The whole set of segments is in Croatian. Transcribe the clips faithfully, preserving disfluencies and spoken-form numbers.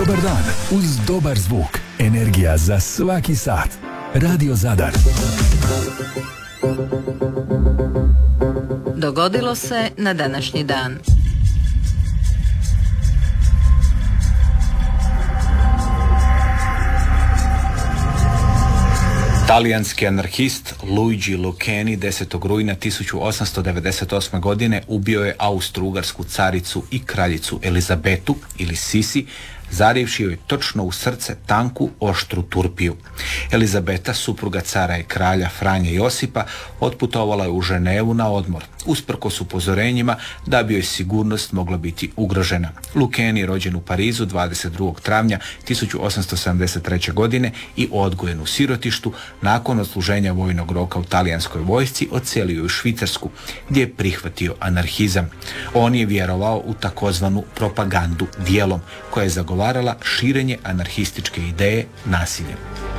Dobar dan uz dobar zvuk. Energija za svaki sat. Radio Zadar. Dogodilo se na današnji dan. Talijanski anarhist Luigi Lucchini desetog rujna tisuću osamsto devedeset osme. godine ubio je austro-ugarsku caricu i kraljicu Elizabetu ili Sisi, zarivši joj točno u srce tanku oštru turpiju. Elizabeta, supruga cara i kralja Franje Josipa, otputovala je u Ženevu na odmor, usprkos upozorenjima da bi joj sigurnost mogla biti ugrožena. Lucchini je rođen u Parizu dvadeset drugog travnja tisuću osamsto sedamdeset treće. godine i odgojen u sirotištu. Nakon odsluženja vojnog roka u talijanskoj vojsci odselio je u Švicarsku, gdje je prihvatio anarhizam. On je vjerovao u takozvanu propagandu djelom, koja je zagovarala širenje anarhističke ideje nasiljem.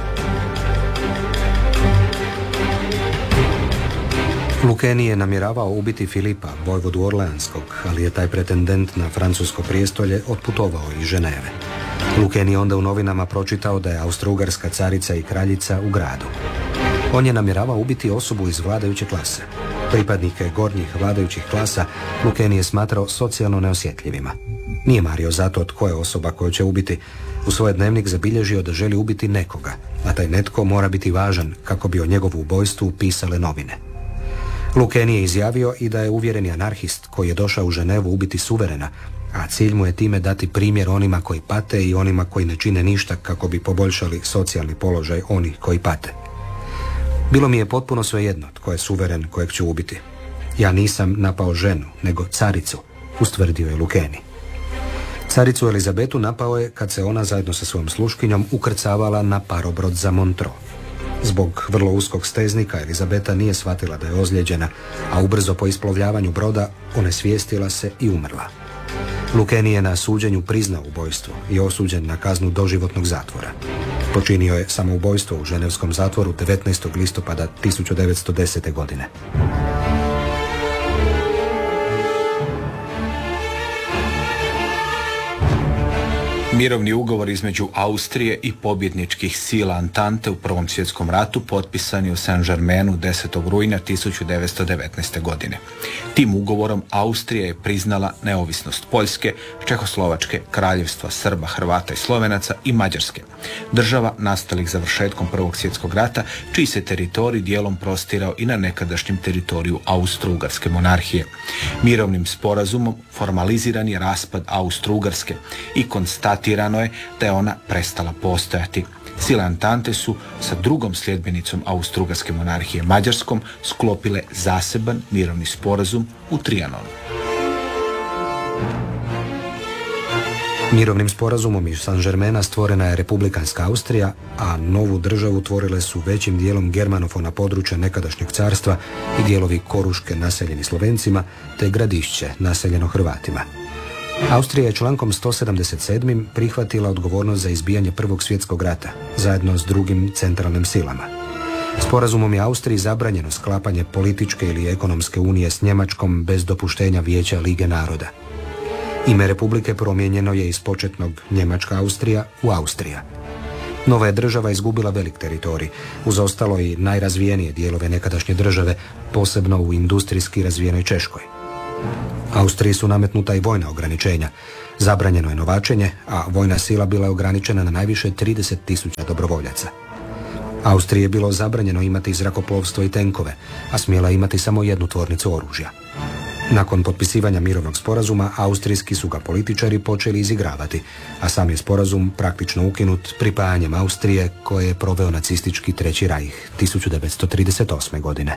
Lucchini je namjeravao ubiti Filipa, vojvodu Orleanskog, ali je taj pretendent na francusko prijestolje otputovao iz Ženeve. Lucchini je onda u novinama pročitao da je austro-ugarska carica i kraljica u gradu. On je namjeravao ubiti osobu iz vladajuće klase. Pripadnike gornjih vladajućih klasa Lucchini je smatrao socijalno neosjetljivima. Nije mario zato tko je osoba koju će ubiti. U svoj dnevnik zabilježio da želi ubiti nekoga, a taj netko mora biti važan kako bi o njegovu ubojstvu pisale novine. Lucchini je izjavio i da je uvjereni anarhist koji je došao u Ženevu ubiti suverena, a cilj mu je time dati primjer onima koji pate i onima koji ne čine ništa kako bi poboljšali socijalni položaj onih koji pate. Bilo mi je potpuno svejedno tko je suveren kojeg ću ubiti. Ja nisam napao ženu, nego caricu, ustvrdio je Lucchini. Caricu Elizabetu napao je kad se ona zajedno sa svojom sluškinjom ukrcavala na parobrod za Montreux. Zbog vrlo uskog steznika Elizabeta nije shvatila da je ozlijeđena, a ubrzo po isplovljavanju broda onesvijestila se i umrla. Lucchini je na suđenju priznao ubojstvo i osuđen na kaznu doživotnog zatvora. Počinio je samoubojstvo u ženevskom zatvoru devetnaestog listopada tisuću devetsto desete. godine. Mirovni ugovor između Austrije i pobjedničkih sila Antante u Prvom svjetskom ratu potpisan je u Saint-Germainu desetog rujna tisuću devetsto devetnaeste. godine. Tim ugovorom Austrija je priznala neovisnost Poljske, Čehoslovačke, Kraljevstva Srba, Hrvata i Slovenaca i Mađarske, država nastalih završetkom Prvog svjetskog rata, čiji se teritorij dijelom prostirao i na nekadašnjem teritoriju Austro-Ugarske monarhije. Mirovnim sporazumom formaliziran je raspad Austro-Ugarske i konstatirano je da je ona prestala postojati. Sile Antante su sa drugom sljedbenicom Austro-Ugarske monarhije Mađarskom sklopile zaseban mirovni sporazum u Trianonu. Mirovnim sporazumom iz Saint-Germaina stvorena je republikanska Austrija, a novu državu tvorile su većim dijelom germanofona područja nekadašnjeg carstva i dijelovi Koruške naseljeni Slovencima, te Gradišće naseljeno Hrvatima. Austrija je člankom sto sedamdeset sedam. prihvatila odgovornost za izbijanje Prvog svjetskog rata, zajedno s drugim centralnim silama. Sporazumom je Austriji zabranjeno sklapanje političke ili ekonomske unije s Njemačkom bez dopuštenja Vijeća Lige naroda. Ime Republike promijenjeno je iz početnog Njemačka Austrija u Austrija. Nova je država izgubila velik teritorij, uz ostalo i najrazvijenije dijelove nekadašnje države, posebno u industrijski razvijenoj Češkoj. Austriji su nametnuta i vojna ograničenja. Zabranjeno je novačenje, a vojna sila bila je ograničena na najviše trideset tisuća dobrovoljaca. Austriji je bilo zabranjeno imati zrakoplovstvo i tenkove, a smjela imati samo jednu tvornicu oružja. Nakon potpisivanja mirovnog sporazuma, austrijski su ga političari počeli izigravati, a sam je sporazum praktično ukinut pripajanjem Austrije koje je proveo nacistički Treći rajh tisuću devetsto trideset osme. godine.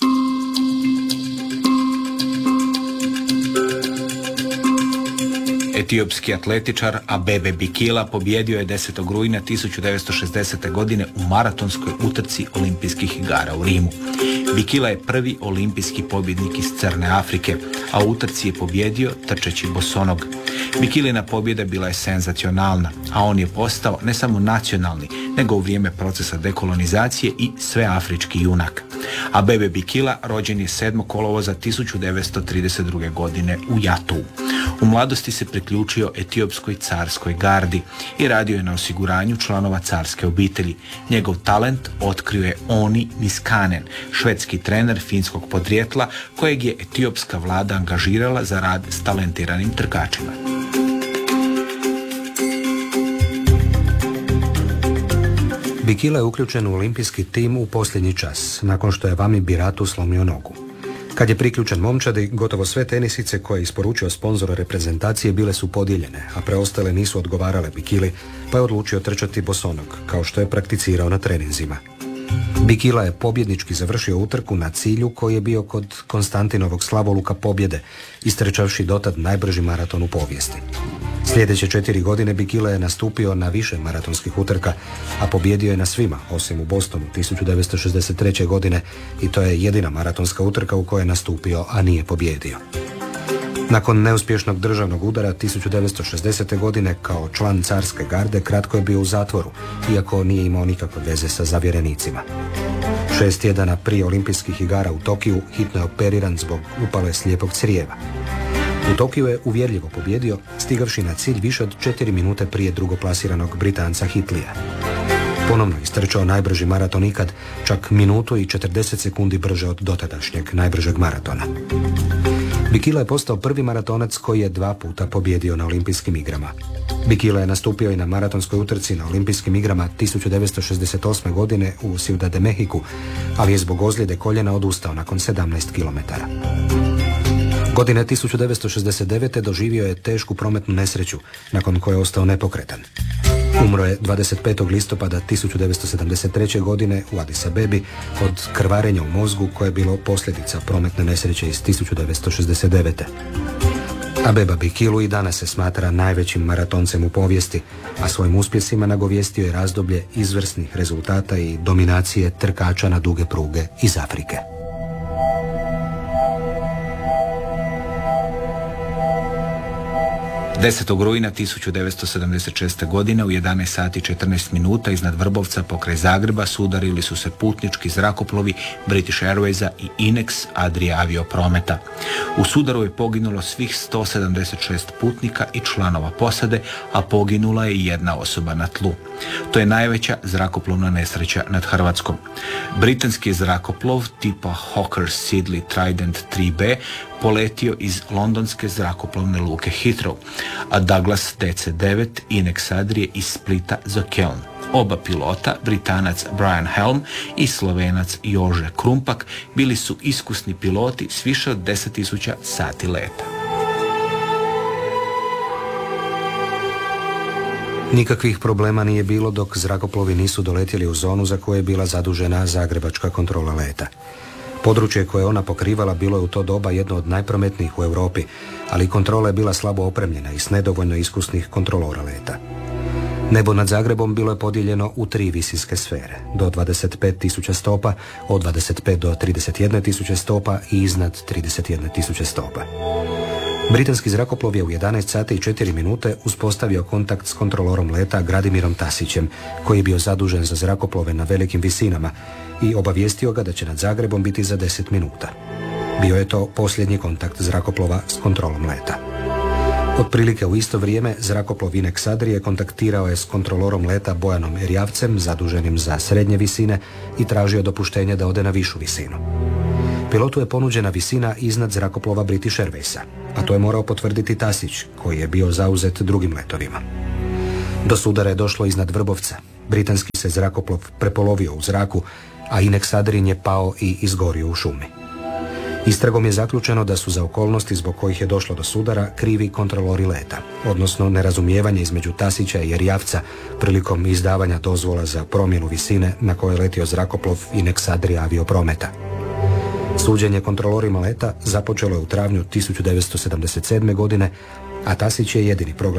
Etiopski atletičar Abebe Bikila pobjedio je desetog rujna tisuću devetsto šezdesete. godine u maratonskoj utrci olimpijskih igara u Rimu. Bikila je prvi olimpijski pobjednik iz Crne Afrike, a u utrci je pobjedio trčeći bosonog. Bikilina pobjeda bila je senzacionalna, a on je postao ne samo nacionalni, nego u vrijeme procesa dekolonizacije i sveafrički junak. Abebe Bikila rođen je sedmog kolovoza tisuću devetsto trideset druge. godine u Jatou. U mladosti se priključio etiopskoj carskoj gardi i radio je na osiguranju članova carske obitelji. Njegov talent otkrio je Oni Niskanen, švedski trener finskog podrijetla kojeg je etiopska vlada angažirala za rad s talentiranim trkačima. Bikila je uključen u olimpijski tim u posljednji čas, nakon što je Vami Biratu slomio nogu. Kad je priključen momčadi, gotovo sve tenisice koje je isporučio sponzor reprezentacije bile su podijeljene, a preostale nisu odgovarale Bikili, pa je odlučio trčati bosonog, kao što je prakticirao na treninzima. Bikila je pobjednički završio utrku na cilju koji je bio kod Konstantinovog slavoluka pobjede, istrčavši dotad najbrži maraton u povijesti. Sljedeće četiri godine Bikila je nastupio na više maratonskih utrka, a pobjedio je na svima, osim u Bostonu tisuću devetsto šezdeset treće. godine, i to je jedina maratonska utrka u kojoj je nastupio, a nije pobjedio. Nakon neuspješnog državnog udara tisuću devetsto šezdesete. godine kao član carske garde kratko je bio u zatvoru, iako nije imao nikakve veze sa zavjerenicima. Šest tjedana prije olimpijskih igara u Tokiju hitno je operiran zbog upale slijepog crijeva. U Tokiju je uvjerljivo pobjedio, stigavši na cilj više od četiri minute prije drugoplasiranog Britanca Hitlija. Ponovno istrčao najbrži maraton ikad, čak minutu i četrdeset sekundi brže od dotadašnjeg najbržeg maratona. Bikila je postao prvi maratonac koji je dva puta pobjedio na olimpijskim igrama. Bikila je nastupio i na maratonskoj utrci na olimpijskim igrama tisuću devetsto šezdeset osme. godine u Ciudad de Mexiku, ali je zbog ozljede koljena odustao nakon sedamnaest kilometara. Godine tisuću devetsto šezdeset devete. doživio je tešku prometnu nesreću, nakon koje je ostao nepokretan. Umro je dvadeset petog listopada tisuću devetsto sedamdeset treće. godine u Addis Abebi od krvarenja u mozgu koje je bilo posljedica prometne nesreće iz tisuću devetsto šezdeset devete. Abeba Bikilu i danas se smatra najvećim maratoncem u povijesti, a svojim uspjesima nagovijestio je razdoblje izvrsnih rezultata i dominacije trkača na duge pruge iz Afrike. desetog rujna tisuću devetsto sedamdeset šeste. godine u jedanaest sati i četrnaest minuta iznad Vrbovca pokraj Zagreba sudarili su se putnički zrakoplovi British Airwaysa i Inex Adria avioprometa. U sudaru je poginulo svih sto sedamdeset šest putnika i članova posade, a poginula je i jedna osoba na tlu. To je najveća zrakoplovna nesreća nad Hrvatskom. Britanski zrakoplov tipa Hawker Siddeley Trident tri B poletio iz londonske zrakoplovne luke Heathrow, a Douglas D C devet Inex Adrije iz Splita za Köln. Oba pilota, Britanac Brian Helm i Slovenac Jože Krumpak, bili su iskusni piloti s više od deset tisuća sati leta. Nikakvih problema nije bilo dok zrakoplovi nisu doletjeli u zonu za koju je bila zadužena zagrebačka kontrola leta. Područje koje ona pokrivala bilo je u to doba jedno od najprometnijih u Europi, ali kontrola je bila slabo opremljena i s nedovoljno iskusnih kontrolora leta. Nebo nad Zagrebom bilo je podijeljeno u tri visinske sfere, do dvadeset pet tisuća stopa, od dvadeset pet do trideset jedne tisuće stopa i iznad trideset jedne tisuće stopa. Britanski zrakoplov je u jedanaest sati i četiri minute uspostavio kontakt s kontrolorom leta Gradimirom Tasićem, koji je bio zadužen za zrakoplove na velikim visinama, i obavijestio ga da će nad Zagrebom biti za deset minuta. Bio je to posljednji kontakt zrakoplova s kontrolom leta. Otprilike u isto vrijeme zrakoplov Inex Adrije kontaktirao je s kontrolorom leta Bojanom Erjavcem, zaduženim za srednje visine, i tražio dopuštenje da ode na višu visinu. Pilotu je ponuđena visina iznad zrakoplova British Airwaysa, a to je morao potvrditi Tasić, koji je bio zauzet drugim letovima. Do sudara je došlo iznad Vrbovca. Britanski se zrakoplov prepolovio u zraku, a Inex Adrien je pao i izgorio u šumi. Istragom je zaključeno da su za okolnosti zbog kojih je došlo do sudara krivi kontrolori leta, odnosno nerazumijevanje između Tasića i Erjavca prilikom izdavanja dozvola za promjenu visine na kojoj je letio zrakoplov Inex Adria avioprometa. Suđenje kontrolorima leta započelo je u travnju tisuću devetsto sedamdeset sedme. godine, a Tasić je jedini proglašen